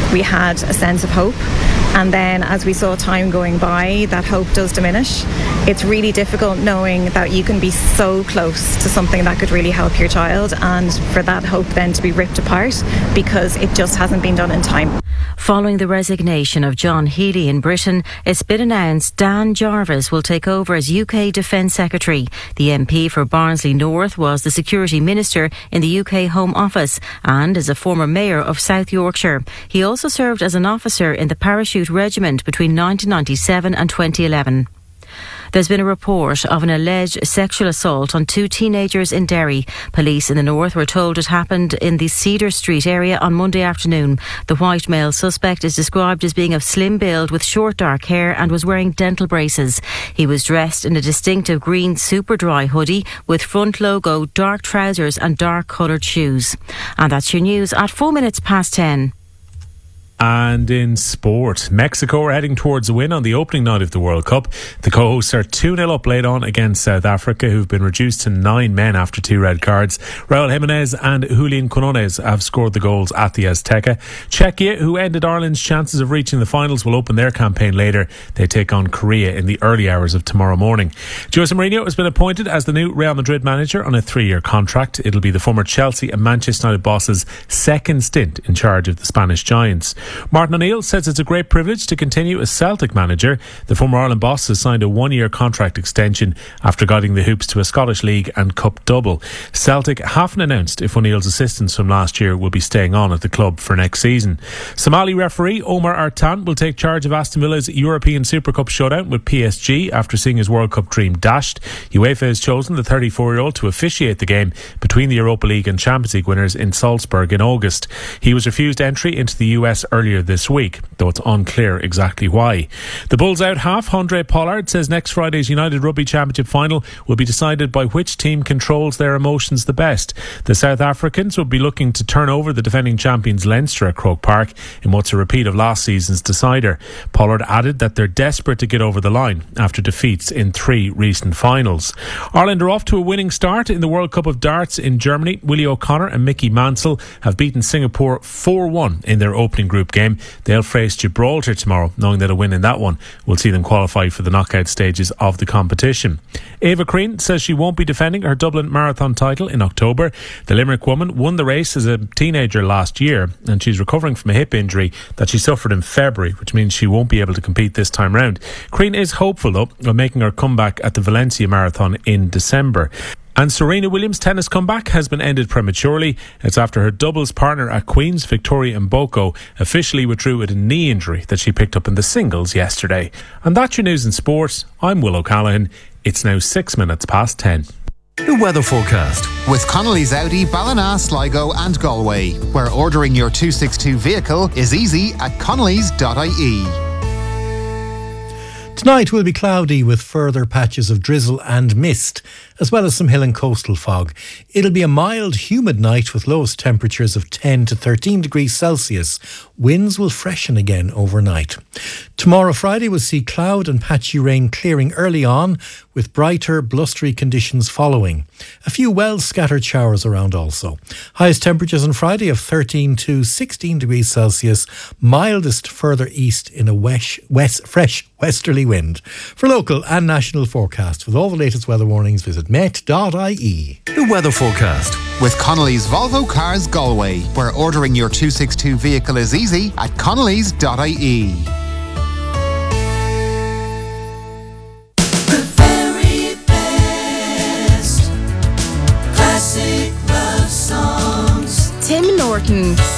we had a sense of hope. And then as we saw time going by, that hope does diminish. It's really difficult knowing that you can be so close to something that could really help your child, and for that hope then to be ripped apart because it just hasn't been done in time. Following the resignation of John Healey in Britain, it's been announced Dan Jarvis will take over as UK Defence Secretary. The MP for Barnsley North was the Security Minister in the UK Home Office and is a former Mayor of South Yorkshire. He also served as an officer in the Parachute Regiment between 1997 and 2011. There's been a report of an alleged sexual assault on 2 teenagers in Derry. Police in the north were told it happened in the Cedar Street area on Monday afternoon. The white male suspect is described as being of slim build with short dark hair and was wearing dental braces. He was dressed in a distinctive green Superdry hoodie with front logo, dark trousers and dark coloured shoes. And that's your news at 4 minutes past 10. And in sport, Mexico are heading towards a win on the opening night of the World Cup. The co-hosts are 2-0 up late on against South Africa, who've been reduced to 9 men after 2 red cards. Raul Jimenez and Julian Quinones have scored the goals at the Azteca. Czechia, who ended Ireland's chances of reaching the finals, will open their campaign later. They take on Korea in the early hours of tomorrow morning. Jose Mourinho has been appointed as the new Real Madrid manager on a 3-year contract. It'll be the former Chelsea and Manchester United boss's second stint in charge of the Spanish Giants. Martin O'Neill says it's a great privilege to continue as Celtic manager. The former Ireland boss has signed a 1-year contract extension after guiding the Hoops to a Scottish League and Cup double. Celtic haven't announced if O'Neill's assistants from last year will be staying on at the club for next season. Somali referee Omar Artan will take charge of Aston Villa's European Super Cup showdown with PSG after seeing his World Cup dream dashed. UEFA has chosen the 34-year-old to officiate the game between the Europa League and Champions League winners in Salzburg in August. He was refused entry into the US earlier this week, though it's unclear exactly why. The Bulls out half, Andre Pollard, says next Friday's United Rugby Championship final will be decided by which team controls their emotions the best. The South Africans will be looking to turn over the defending champions Leinster at Croke Park in what's a repeat of last season's decider. Pollard added that they're desperate to get over the line after defeats in 3 recent finals. Ireland are off to a winning start in the World Cup of Darts in Germany. Willie O'Connor and Mickey Mansell have beaten Singapore 4-1 in their opening group game. They'll face Gibraltar tomorrow, knowing that a win in that one will see them qualify for the knockout stages of the competition. Eva Crean says she won't be defending her Dublin Marathon title in October. The Limerick woman won the race as a teenager last year, and she's recovering from a hip injury that she suffered in February, which means she won't be able to compete this time round. Crean is hopeful, though, of making her comeback at the Valencia Marathon in December. And Serena Williams' tennis comeback has been ended prematurely. It's after her doubles partner at Queen's, Victoria Mboko, officially withdrew with a knee injury that she picked up in the singles yesterday. And that's your news in sport. I'm Will O'Callaghan. It's now 6 minutes past 10. The weather forecast with Connolly's Audi, Ballina, Sligo and Galway, where ordering your 262 vehicle is easy at connellys.ie. Tonight will be cloudy with further patches of drizzle and mist, as well as some hill and coastal fog. It'll be a mild, humid night with lowest temperatures of 10 to 13 degrees Celsius. Winds will freshen again overnight. Tomorrow, Friday, will see cloud and patchy rain clearing early on, with brighter, blustery conditions following. A few well-scattered showers around also. Highest temperatures on Friday of 13 to 16 degrees Celsius, mildest further east in a fresh westerly wind. For local and national forecasts, with all the latest weather warnings, visit met.ie. The weather forecast with Connolly's Volvo Cars Galway, where ordering your 262 vehicle is easy at connellys.ie. The very best classic love songs. Tim Norton.